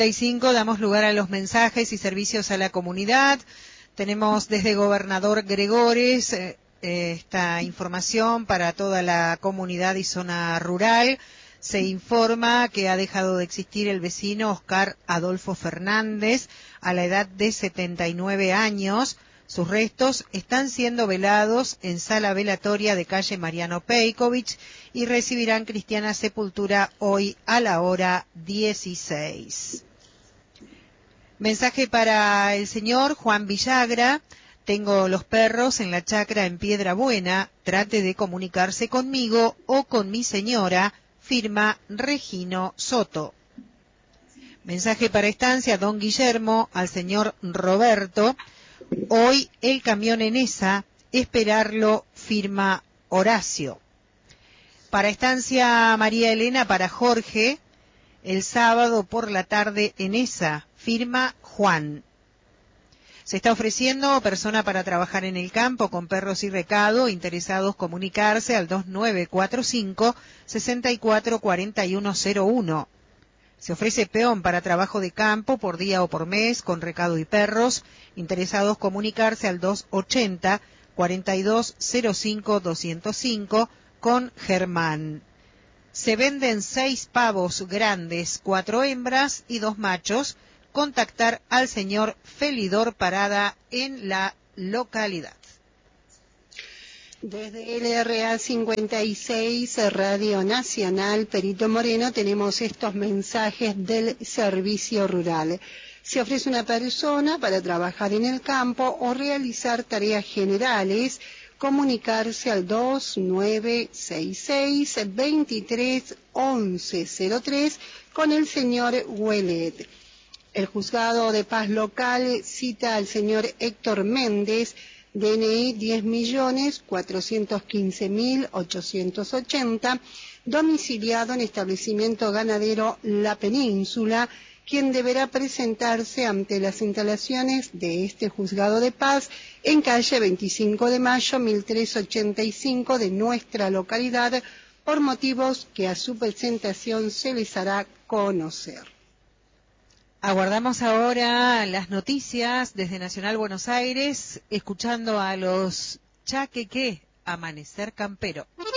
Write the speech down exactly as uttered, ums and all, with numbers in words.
y cinco damos lugar a los mensajes y servicios a la comunidad. Tenemos desde Gobernador Gregores eh, esta información para toda la comunidad y zona rural. Se informa que ha dejado de existir el vecino Oscar Adolfo Fernández a la edad de setenta y nueve años. Sus restos están siendo velados en sala velatoria de calle Mariano Pejković y recibirán cristiana sepultura hoy a la hora dieciséis. Mensaje para el señor Juan Villagra. Tengo los perros en la chacra en Piedra Buena. Trate de comunicarse conmigo o con mi señora. Firma Regino Soto. Mensaje para estancia don Guillermo al señor Roberto. Hoy el camión en esa, esperarlo, firma Horacio. Para estancia María Elena para Jorge, el sábado por la tarde en esa, firma Juan. Se está ofreciendo persona para trabajar en el campo con perros y recado, interesados comunicarse al dos nueve cuatro cinco, seis cuatro cuatro uno cero uno. Se ofrece peón para trabajo de campo por día o por mes con recado y perros, interesados comunicarse al dos ochenta, cuarenta y dos cero cinco, doscientos cinco con Germán. Se venden seis pavos grandes, cuatro hembras y dos machos. Contactar al señor Felidor Parada en la localidad. Desde L R A cincuenta y seis, Radio Nacional Perito Moreno, tenemos estos mensajes del servicio rural. Se ofrece una persona para trabajar en el campo o realizar tareas generales. Comunicarse al dos nueve seis seis, veintitrés once cero tres con el señor Huelet. El juzgado de paz local cita al señor Héctor Méndez, D N I diez millones cuatrocientos quince mil ochocientos ochenta, domiciliado en establecimiento ganadero La Península, quien deberá presentarse ante las instalaciones de este juzgado de paz en calle veinticinco de mayo, mil trescientos ochenta y cinco de nuestra localidad, por motivos que a su presentación se les hará conocer. Aguardamos ahora las noticias desde Nacional Buenos Aires, escuchando a los Chaqueque, Amanecer Campero.